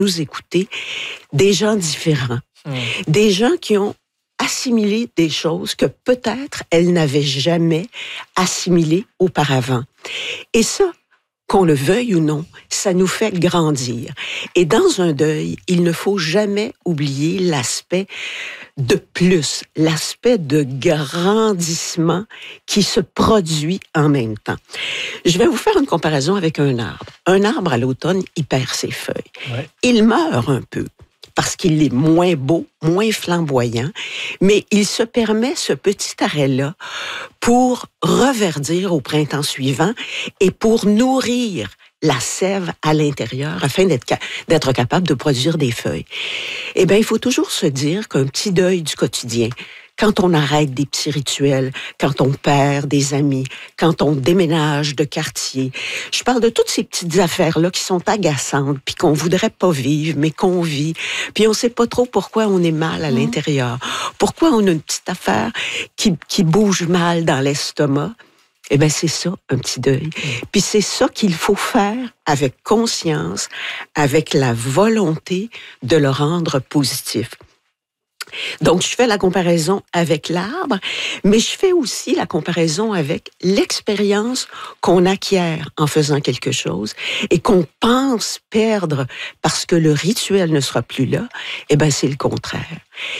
nous écouter des gens différents, des gens qui ont assimilé des choses que peut-être elles n'avaient jamais assimilées auparavant. Et ça, qu'on le veuille ou non, ça nous fait grandir. Et dans un deuil, il ne faut jamais oublier l'aspect de plus, l'aspect de grandissement qui se produit en même temps. Je vais vous faire une comparaison avec un arbre. Un arbre, à l'automne, il perd ses feuilles. Ouais. Il meurt un peu parce qu'il est moins beau, moins flamboyant, mais il se permet ce petit arrêt-là pour reverdir au printemps suivant et pour nourrir la sève à l'intérieur afin d'être capable de produire des feuilles. Eh bien, il faut toujours se dire qu'un petit deuil du quotidien, quand on arrête des petits rituels, quand on perd des amis, quand on déménage de quartier. Je parle de toutes ces petites affaires-là qui sont agaçantes, puis qu'on voudrait pas vivre, mais qu'on vit. Puis on sait pas trop pourquoi on est mal à l'intérieur. Pourquoi on a une petite affaire qui bouge mal dans l'estomac. Eh bien, c'est ça, un petit deuil. Puis c'est ça qu'il faut faire avec conscience, avec la volonté de le rendre positif. Donc, je fais la comparaison avec l'arbre, mais je fais aussi la comparaison avec l'expérience qu'on acquiert en faisant quelque chose et qu'on pense perdre parce que le rituel ne sera plus là. Eh bien, c'est le contraire.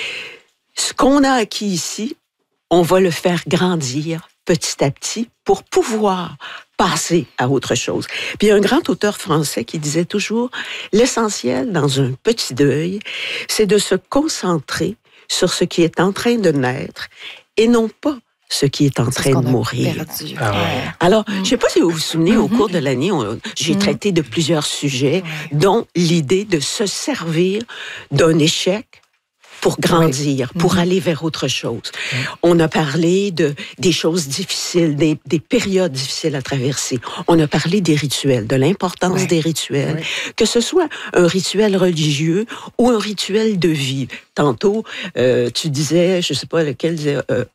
Ce qu'on a acquis ici, on va le faire grandir petit à petit pour pouvoir passer à autre chose. Puis il y a un grand auteur français qui disait toujours, l'essentiel dans un petit deuil, c'est de se concentrer sur ce qui est en train de naître et non pas ce qui est en train de mourir. Alors, je ne sais pas si vous vous souvenez, au cours de l'année, j'ai traité de plusieurs sujets, dont l'idée de se servir d'un échec pour grandir, pour aller vers autre chose. On a parlé des choses difficiles, des périodes difficiles à traverser. On a parlé des rituels, de l'importance des rituels, que ce soit un rituel religieux ou un rituel de vie. Tantôt, tu disais, je ne sais pas lequel disait...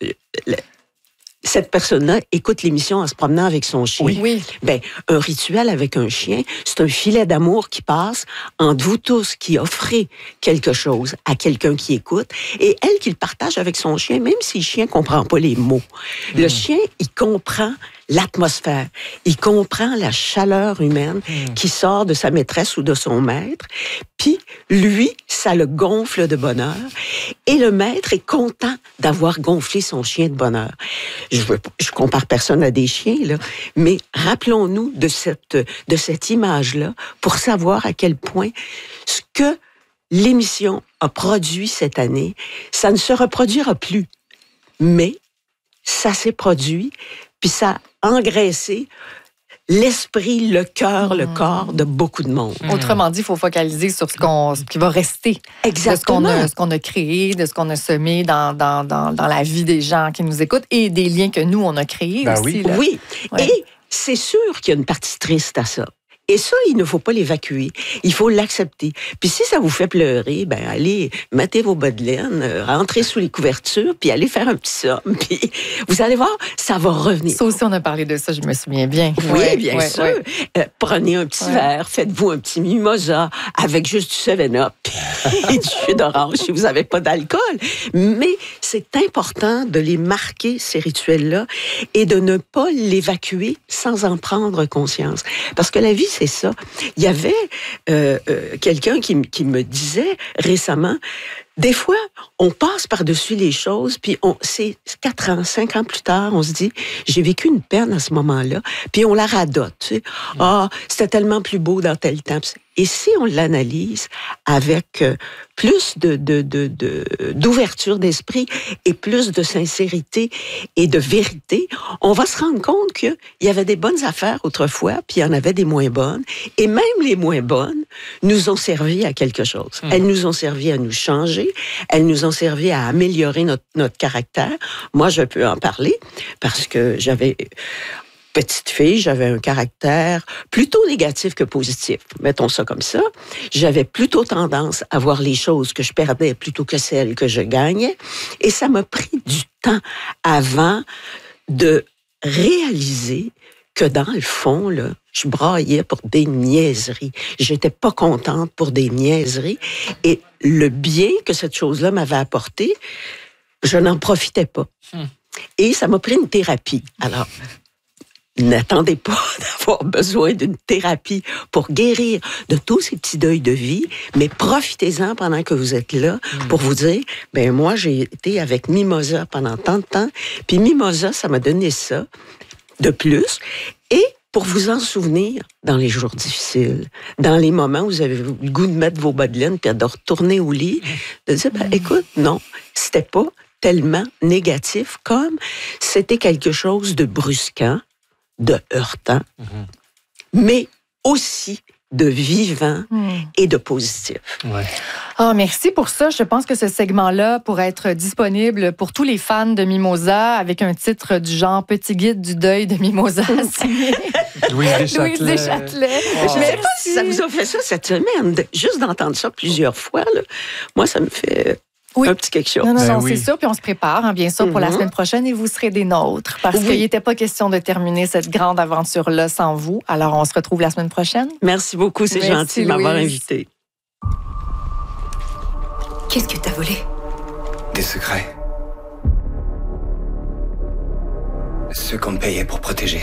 cette personne-là écoute l'émission en se promenant avec son chien. Oui. Ben, un rituel avec un chien, c'est un filet d'amour qui passe entre vous tous, qui offrez quelque chose à quelqu'un qui écoute, et elle qui le partage avec son chien, même si le chien comprend pas les mots. Le chien, il comprend l'atmosphère. Il comprend la chaleur humaine qui sort de sa maîtresse ou de son maître. Puis, lui, ça le gonfle de bonheur. Et le maître est content d'avoir gonflé son chien de bonheur. Je compare personne à des chiens, là, mais rappelons-nous de cette image-là pour savoir à quel point ce que l'émission a produit cette année, ça ne se reproduira plus. Mais ça s'est produit, puis ça a engraissé l'esprit, le cœur, le corps de beaucoup de monde. Autrement dit, il faut focaliser sur ce qui va rester. Exactement. De ce qu'on a créé, de ce qu'on a semé dans la vie des gens qui nous écoutent et des liens que nous, on a créés aussi. Là. Oui. Ouais. Et c'est sûr qu'il y a une partie triste à ça. Et ça, il ne faut pas l'évacuer. Il faut l'accepter. Puis si ça vous fait pleurer, ben allez, mettez vos bas de laine, rentrez sous les couvertures, puis allez faire un petit somme. Puis vous allez voir, ça va revenir. Ça aussi, on a parlé de ça, je me souviens bien. Oui, bien sûr. Prenez un petit verre, faites-vous un petit mimosa avec juste du 7-Up et du jus d'orange si vous n'avez pas d'alcool. Mais c'est important de les marquer, ces rituels-là, et de ne pas l'évacuer sans en prendre conscience. Parce que la vie, c'est ça. Il y avait quelqu'un qui me disait récemment, des fois, on passe par-dessus les choses, puis c'est 4 ans, 5 ans plus tard, on se dit, j'ai vécu une peine à ce moment-là, puis on la radote. Tu sais. C'était tellement plus beau dans tel temps. Et si on l'analyse avec plus d'ouverture d'esprit et plus de sincérité et de vérité, on va se rendre compte qu'il y avait des bonnes affaires autrefois, puis il y en avait des moins bonnes. Et même les moins bonnes nous ont servi à quelque chose. Elles nous ont servi à nous changer, elles nous ont servi à améliorer notre caractère. Moi, je peux en parler parce que petite fille, j'avais un caractère plutôt négatif que positif. Mettons ça comme ça. J'avais plutôt tendance à voir les choses que je perdais plutôt que celles que je gagnais. Et ça m'a pris du temps avant de réaliser que dans le fond, là, je braillais pour des niaiseries. J'étais pas contente pour des niaiseries. Et le bien que cette chose-là m'avait apporté, je n'en profitais pas. Et ça m'a pris une thérapie. Alors, n'attendez pas d'avoir besoin d'une thérapie pour guérir de tous ces petits deuils de vie, mais profitez-en pendant que vous êtes là pour vous dire, ben moi, j'ai été avec Mimosa pendant tant de temps, puis Mimosa, ça m'a donné ça de plus. Et pour vous en souvenir dans les jours difficiles, dans les moments où vous avez le goût de mettre vos bas de laine puis de retourner au lit, de dire, ben, écoute, non, c'était pas tellement négatif comme c'était quelque chose de brusquant, de heurtant, mais aussi de vivant et de positif. Ouais. Ah, merci pour ça. Je pense que ce segment-là pourrait être disponible pour tous les fans de Mimosa avec un titre du genre Petit guide du deuil de Mimosa. Louise Deschâtelet. Je ne sais pas si ça vous a fait ça cette semaine. Juste d'entendre ça plusieurs fois, là, moi, ça me fait... Oui. Un petit quelque chose. Non, c'est sûr. Puis on se prépare, bien sûr, pour la semaine prochaine et vous serez des nôtres. Parce qu'il n'était pas question de terminer cette grande aventure-là sans vous. Alors, on se retrouve la semaine prochaine. Merci beaucoup. C'est gentil de m'avoir invité. Qu'est-ce que t'as volé? Des secrets. Ceux qu'on me payait pour protéger.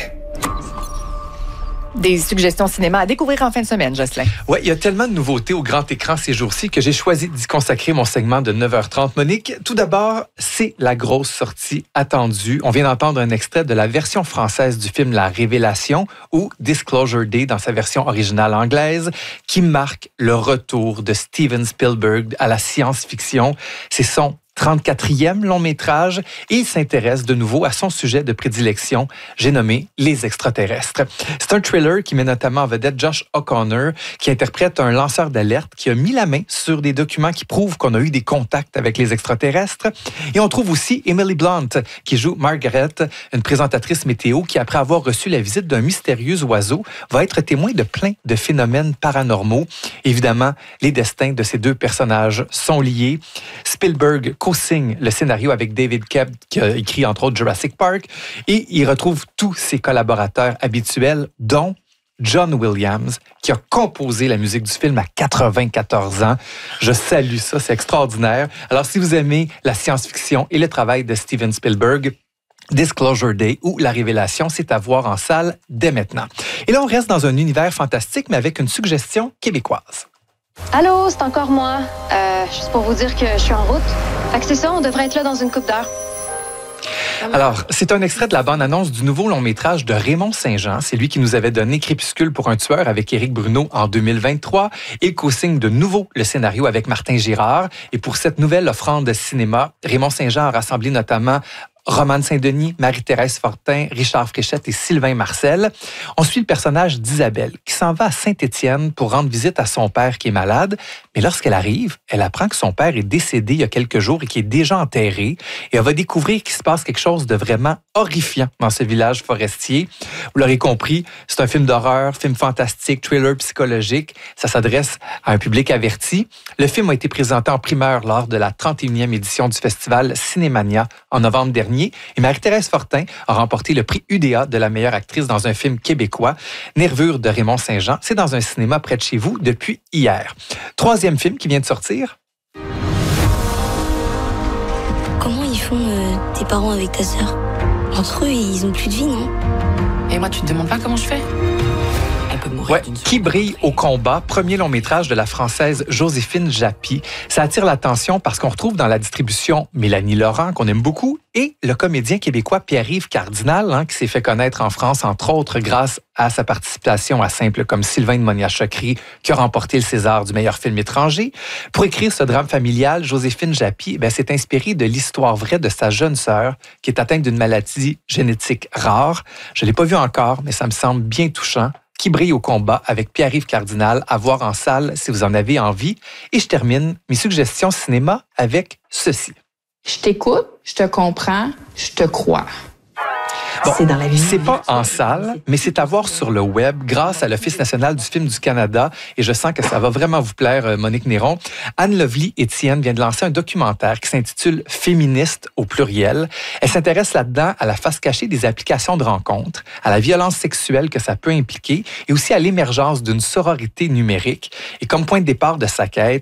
Des suggestions cinéma à découvrir en fin de semaine, Jocelyn. Oui, il y a tellement de nouveautés au grand écran ces jours-ci que j'ai choisi d'y consacrer mon segment de 9h30. Monique, tout d'abord, c'est la grosse sortie attendue. On vient d'entendre un extrait de la version française du film La Révélation ou Disclosure Day dans sa version originale anglaise qui marque le retour de Steven Spielberg à la science-fiction. C'est son 34e long métrage et il s'intéresse de nouveau à son sujet de prédilection, j'ai nommé Les extraterrestres. C'est un thriller qui met notamment en vedette Josh O'Connor, qui interprète un lanceur d'alerte qui a mis la main sur des documents qui prouvent qu'on a eu des contacts avec les extraterrestres. Et on trouve aussi Emily Blunt, qui joue Margaret, une présentatrice météo qui, après avoir reçu la visite d'un mystérieux oiseau, va être témoin de plein de phénomènes paranormaux. Évidemment, les destins de ces deux personnages sont liés. Spielberg co-signe le scénario avec David Koepp, qui a écrit entre autres Jurassic Park, et il retrouve tous ses collaborateurs habituels, dont John Williams, qui a composé la musique du film à 94 ans. Je salue ça, c'est extraordinaire. Alors, si vous aimez la science-fiction et le travail de Steven Spielberg, Disclosure Day ou La Révélation, c'est à voir en salle dès maintenant. Et là, on reste dans un univers fantastique, mais avec une suggestion québécoise. Allô, c'est encore moi. Juste pour vous dire que je suis en route. Fait que c'est ça, on devrait être là dans une couple d'heures. Alors, c'est un extrait de la bande-annonce du nouveau long-métrage de Raymond Saint-Jean. C'est lui qui nous avait donné Crépuscule pour un tueur avec Éric Bruno en 2023. Il co-signe de nouveau le scénario avec Martin Girard. Et pour cette nouvelle offrande de cinéma, Raymond Saint-Jean a rassemblé notamment Romane Saint-Denis, Marie-Thérèse Fortin, Richard Fréchette et Sylvain Marcel. On suit le personnage d'Isabelle, qui s'en va à Saint-Étienne pour rendre visite à son père qui est malade. Mais lorsqu'elle arrive, elle apprend que son père est décédé il y a quelques jours et qu'il est déjà enterré. Et elle va découvrir qu'il se passe quelque chose de vraiment horrifiant dans ce village forestier. Vous l'aurez compris, c'est un film d'horreur, film fantastique, thriller psychologique. Ça s'adresse à un public averti. Le film a été présenté en primeur lors de la 31e édition du festival Cinémania en novembre dernier. Et Marie-Thérèse Fortin a remporté le prix UDA de la meilleure actrice dans un film québécois. Nervure de Raymond Saint-Jean, c'est dans un cinéma près de chez vous depuis hier. Troisième film qui vient de sortir. Comment ils font tes parents avec ta sœur? Entre eux, ils ont plus de vie, non? Et moi, tu te demandes pas comment je fais? Ouais, Qui brille au combat, premier long métrage de la Française Joséphine Japy. Ça attire l'attention parce qu'on retrouve dans la distribution Mélanie Laurent, qu'on aime beaucoup, et le comédien québécois Pierre-Yves Cardinal, qui s'est fait connaître en France, entre autres, grâce à sa participation à Simple comme Sylvain de Monia-Chokri, qui a remporté le César du meilleur film étranger. Pour écrire ce drame familial, Joséphine Japy s'est inspirée de l'histoire vraie de sa jeune sœur, qui est atteinte d'une maladie génétique rare. Je ne l'ai pas vu encore, mais ça me semble bien touchant. Qui brille au combat avec Pierre-Yves Cardinal, à voir en salle si vous en avez envie. Et je termine mes suggestions cinéma avec ceci. Je t'écoute, je te comprends, je te crois. C'est dans la vie. C'est pas en salle, mais c'est à voir sur le web grâce à l'Office national du film du Canada. Et je sens que ça va vraiment vous plaire, Monique Néron. Anne Lovely-Étienne vient de lancer un documentaire qui s'intitule « Féministe » au pluriel. Elle s'intéresse là-dedans à la face cachée des applications de rencontres, à la violence sexuelle que ça peut impliquer et aussi à l'émergence d'une sororité numérique. Et comme point de départ de sa quête,